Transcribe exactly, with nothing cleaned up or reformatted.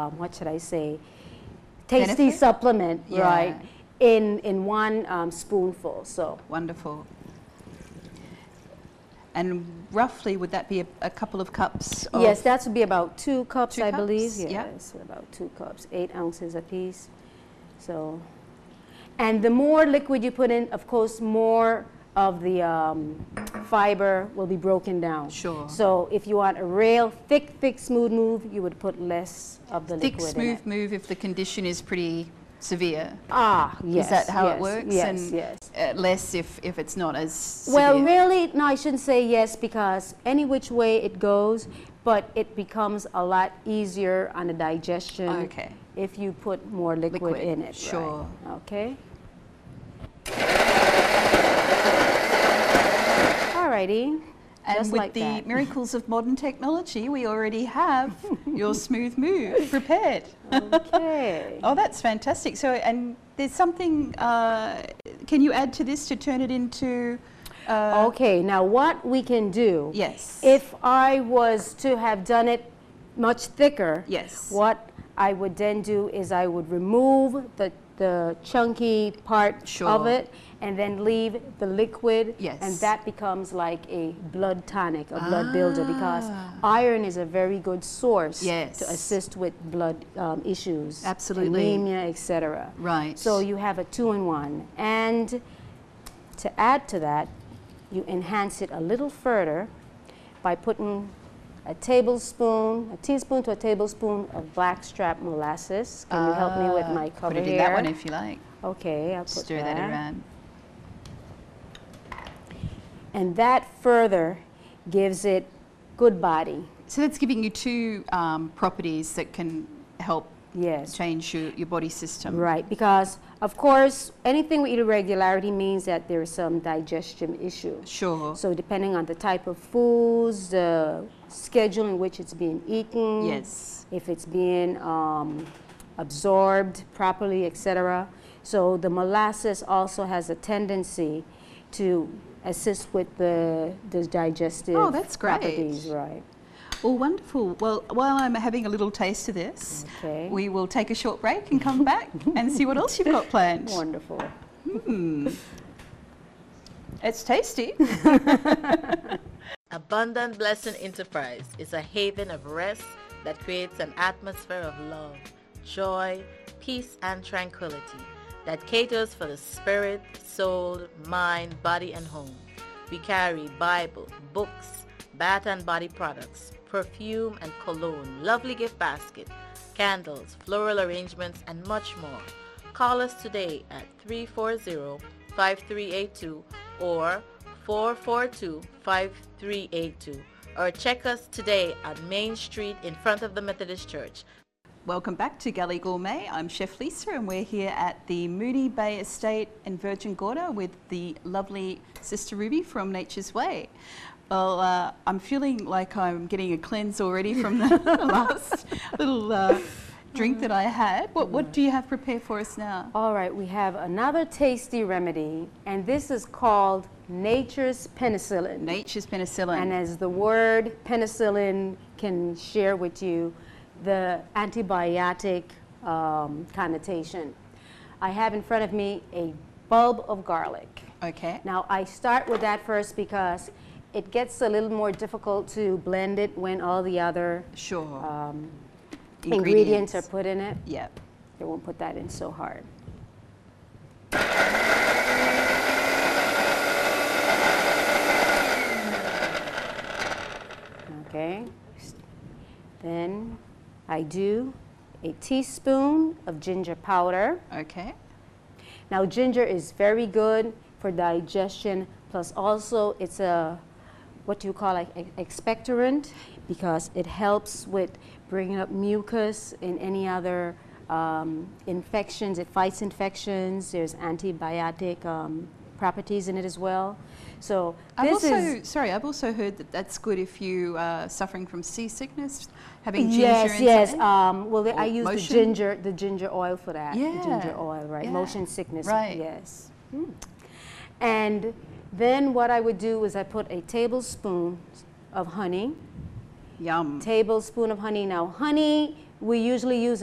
um, what should I say, tasty Benefit? supplement, Yeah. right, in, in one um, spoonful. So wonderful. And roughly, would that be a, a couple of cups? Of yes, that would be about two cups, two I cups? believe. Yep. Yes, about two cups, eight ounces apiece. So, and the more liquid you put in, of course, more of the um, fiber will be broken down. Sure. So if you want a real thick, thick, smooth move, you would put less of the Thick, liquid in smooth it. move if the condition is pretty severe. Ah, yes. Is that how yes, it works? Yes, and yes. Uh, less if, if it's not as severe? Well, really, no, I shouldn't say yes, because any which way it goes, but it becomes a lot easier on the digestion Okay. if you put more liquid, Liquid, in it. sure. Right. Okay. Alrighty. And Just with like the that. miracles of modern technology, we already have your smooth move prepared. Okay. Oh, that's fantastic. So, and there's something, uh, can you add to this to turn it into... Uh, Okay, now what we can do, Yes. if I was to have done it much thicker, Yes. what I would then do is I would remove the, the chunky part Sure. of it and then leave the liquid, Yes. and that becomes like a blood tonic, a blood builder, because Ah. iron is a very good source Yes. to assist with blood um, issues, Absolutely. anemia, et cetera. Right. So you have a two-in-one, and to add to that, you enhance it a little further by putting a tablespoon, a teaspoon to a tablespoon of blackstrap molasses. Can you help me with Ah, my cover Put it in here? that one if you like. Okay, I'll put Stir that around. And that further gives it good body. So that's giving you two um, properties that can help Yes. change your, your body system. Right, because of course anything with irregularity means that there is some digestion issue. Sure. So depending on the type of foods, the schedule in which it's being eaten, Yes. if it's being um, absorbed properly, et cetera. So the molasses also has a tendency to assist with the, the digestive Oh, that's great. properties, right? Well, wonderful. Well, while I'm having a little taste of this, Okay. we will take a short break and come back and see what else you've got planned. Wonderful. Hmm. It's tasty. Abundant Blessing Enterprise is a haven of rest that creates an atmosphere of love, joy, peace, and tranquility that caters for the spirit, soul, mind, body, and home. We carry Bible, books, bath and body products, perfume and cologne, lovely gift basket, candles, floral arrangements, and much more. Call us today at three four zero, five three eight two or four four two, five three eight two, or check us today at Main Street in front of the Methodist Church. Welcome back to Galley Gourmet. I'm Chef Lisa and we're here at the Moonee Bay Estate in Virgin Gorda with the lovely Sister Ruby from Nature's Way. Well, uh, I'm feeling like I'm getting a cleanse already from the last little uh, drink that I had. What, what do you have prepared for us now? All right, we have another tasty remedy, and this is called Nature's Penicillin. Nature's Penicillin. And as the word penicillin can share with you, the antibiotic um, connotation. I have in front of me a bulb of garlic. Okay. Now, I start with that first because it gets a little more difficult to blend it when all the other Sure. um, Ingredients. ingredients are put in it. Yep. They won't put that in so hard. Okay. Then I do a teaspoon of ginger powder. Okay. Now, ginger is very good for digestion, plus also it's a, what do you call like expectorant, because it helps with bringing up mucus in any other um, infections. It fights infections. There's antibiotic um, properties in it as well. So I've this also, is sorry, I've also heard that that's good if you are suffering from seasickness, having ginger yes, in yes. something. Um, well, the, I Or use the motion? ginger, the ginger oil for that. Yeah, The ginger oil, right? yeah. Motion sickness. Right. Yes. Mm. And then what I would do is I put a tablespoon of honey. Yum. Tablespoon of honey. Now, honey we usually use